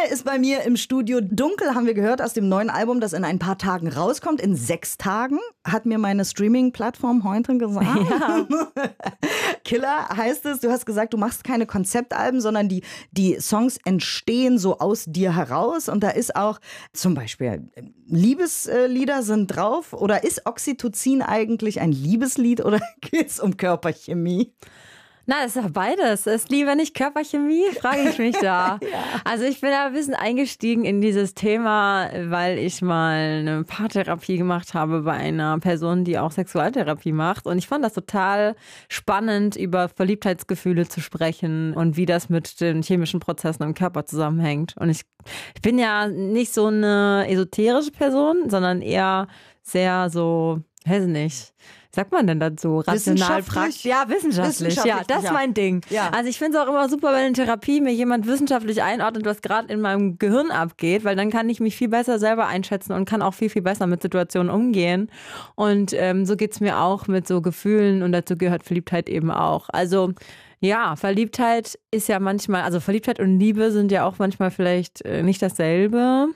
ist bei mir im Studio. Dunkel haben wir gehört aus dem neuen Album, das in ein paar Tagen rauskommt. In 6 Tagen, hat mir meine Streaming-Plattform heute gesagt. Ja. Killer heißt es. Du hast gesagt, du machst keine Konzeptalben, sondern die Songs entstehen so aus dir heraus. Und da ist auch zum Beispiel Liebeslieder sind drauf. Oder ist Oxytocin eigentlich ein Liebeslied oder geht es um Körperchemie? Na, das ist ja beides. Ist lieber nicht Körperchemie, frage ich mich da. Ja. Also ich bin da ein bisschen eingestiegen in dieses Thema, weil ich mal eine Paartherapie gemacht habe bei einer Person, die auch Sexualtherapie macht. Und ich fand das total spannend, über Verliebtheitsgefühle zu sprechen und wie das mit den chemischen Prozessen im Körper zusammenhängt. Und ich bin ja nicht so eine esoterische Person, sondern eher sehr so, weiß nicht, sagt man denn dazu? Rational, praktisch? Ja, wissenschaftlich. Ja, das ist mein Ding. Ja. Also ich finde es auch immer super, wenn in Therapie mir jemand wissenschaftlich einordnet, was gerade in meinem Gehirn abgeht, weil dann kann ich mich viel besser selber einschätzen und kann auch viel, viel besser mit Situationen umgehen. Und so geht es mir auch mit so Gefühlen und dazu gehört Verliebtheit eben auch. Also ja, Verliebtheit ist ja manchmal, also Verliebtheit und Liebe sind ja auch manchmal vielleicht nicht dasselbe.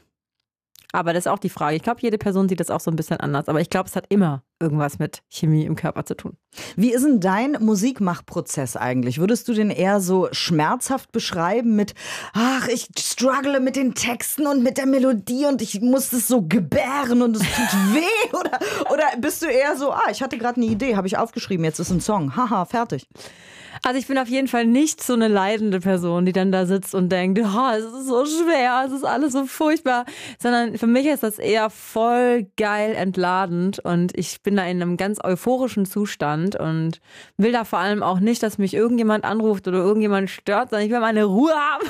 Aber das ist auch die Frage. Ich glaube, jede Person sieht das auch so ein bisschen anders. Aber ich glaube, es hat immer irgendwas mit Chemie im Körper zu tun. Wie ist denn dein Musikmachprozess eigentlich? Würdest du den eher so schmerzhaft beschreiben mit, ach, ich struggle mit den Texten und mit der Melodie und ich muss das so gebären und es tut weh? Oder bist du eher so, ich hatte gerade eine Idee, habe ich aufgeschrieben, jetzt ist ein Song, haha, fertig. Also ich bin auf jeden Fall nicht so eine leidende Person, die dann da sitzt und denkt, es ist so schwer, es ist alles so furchtbar, sondern für mich ist das eher voll geil entladend und ich bin da in einem ganz euphorischen Zustand und will da vor allem auch nicht, dass mich irgendjemand anruft oder irgendjemand stört, sondern ich will meine Ruhe haben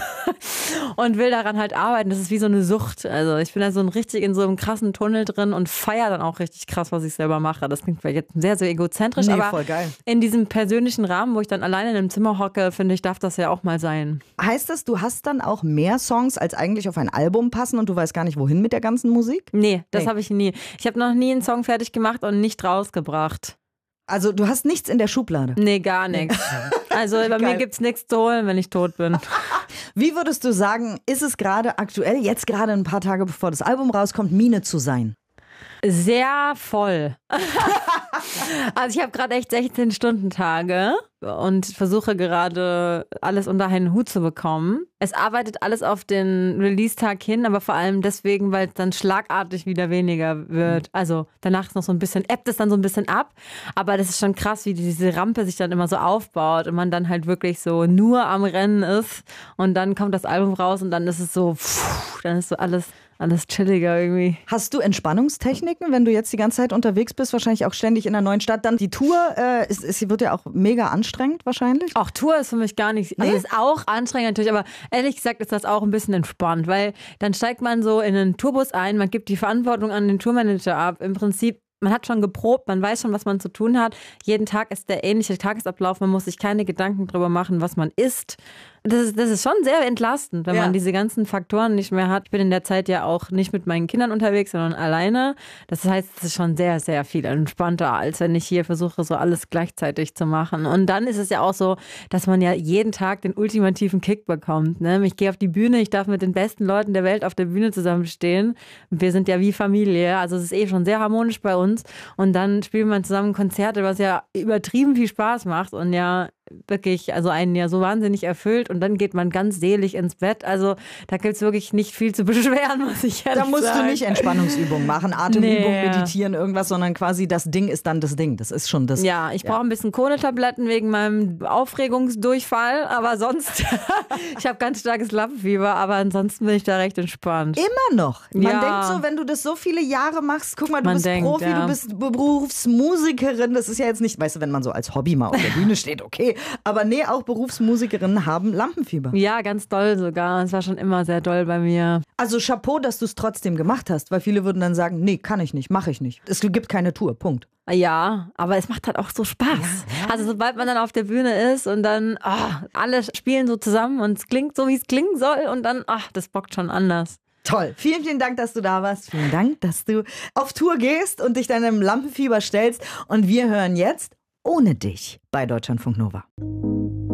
und will daran halt arbeiten. Das ist wie so eine Sucht. Also ich bin da so richtig in so einem krassen Tunnel drin und feiere dann auch richtig krass, was ich selber mache. Das klingt vielleicht jetzt sehr, sehr egozentrisch, aber voll geil. In diesem persönlichen Rahmen, wo ich dann alleine in einem Zimmer hocke, finde ich, darf das ja auch mal sein. Heißt das, du hast dann auch mehr Songs, als eigentlich auf ein Album passen und du weißt gar nicht, wohin mit der ganzen Musik? Nee, das habe ich nie. Ich habe noch nie einen Song fertig gemacht und nicht rausgebracht. Also du hast nichts in der Schublade? Nee, gar nichts. Also bei mir gibt es nichts zu holen, wenn ich tot bin. Wie würdest du sagen, ist es gerade aktuell, jetzt gerade ein paar Tage bevor das Album rauskommt, Mine zu sein? Sehr voll. Also ich habe gerade echt 16-Stunden-Tage und versuche gerade alles unter einen Hut zu bekommen. Es arbeitet alles auf den Release-Tag hin, aber vor allem deswegen, weil es dann schlagartig wieder weniger wird. Also danach ist noch so ein bisschen, ebbt es dann so ein bisschen ab, aber das ist schon krass, wie diese Rampe sich dann immer so aufbaut und man dann halt wirklich so nur am Rennen ist und dann kommt das Album raus und dann ist es so, dann ist so alles chilliger irgendwie. Hast du Entspannungstechniken, wenn du jetzt die ganze Zeit unterwegs bist, wahrscheinlich auch ständig in einer neuen Stadt? Dann die Tour, wird ja auch mega anstrengend wahrscheinlich. Auch Tour ist für mich gar nicht, also ist auch anstrengend natürlich, aber ehrlich gesagt ist das auch ein bisschen entspannt, weil dann steigt man so in einen Tourbus ein, man gibt die Verantwortung an den Tourmanager ab. Im Prinzip, man hat schon geprobt, man weiß schon, was man zu tun hat. Jeden Tag ist der ähnliche Tagesablauf, man muss sich keine Gedanken drüber machen, was man isst. Das ist schon sehr entlastend, wenn man diese ganzen Faktoren nicht mehr hat. Ich bin in der Zeit ja auch nicht mit meinen Kindern unterwegs, sondern alleine. Das heißt, es ist schon sehr, sehr viel entspannter, als wenn ich hier versuche, so alles gleichzeitig zu machen. Und dann ist es ja auch so, dass man ja jeden Tag den ultimativen Kick bekommt. Ne? Ich gehe auf die Bühne, ich darf mit den besten Leuten der Welt auf der Bühne zusammenstehen. Wir sind ja wie Familie, also es ist schon sehr harmonisch bei uns. Und dann spielt man zusammen Konzerte, was ja übertrieben viel Spaß macht und ja wirklich, also einen ja so wahnsinnig erfüllt und dann geht man ganz selig ins Bett. Also da gibt es wirklich nicht viel zu beschweren, muss ich ehrlich sagen. Da musst du nicht Entspannungsübungen machen, Atemübung, meditieren, irgendwas, sondern quasi das Ding ist dann das Ding. Das ist schon das. Ja, ich brauche ein bisschen Kohletabletten wegen meinem Aufregungsdurchfall, aber sonst, ich habe ganz starkes Lampenfieber, aber ansonsten bin ich da recht entspannt. Immer noch. Man denkt so, wenn du das so viele Jahre machst, guck mal, du bist Profi, du bist Berufsmusikerin, das ist ja jetzt nicht, weißt du, wenn man so als Hobby mal auf der Bühne steht, okay, aber nee, auch Berufsmusikerinnen haben Lampenfieber. Ja, ganz doll sogar. Es war schon immer sehr doll bei mir. Also Chapeau, dass du es trotzdem gemacht hast, weil viele würden dann sagen, nee, kann ich nicht, mache ich nicht. Es gibt keine Tour, Punkt. Ja, aber es macht halt auch so Spaß. Ja. Also sobald man dann auf der Bühne ist und dann alle spielen so zusammen und es klingt so, wie es klingen soll und dann, das bockt schon anders. Toll. Vielen, vielen Dank, dass du da warst. Vielen Dank, dass du auf Tour gehst und dich deinem Lampenfieber stellst. Und wir hören jetzt Ohne dich bei Deutschlandfunk Nova.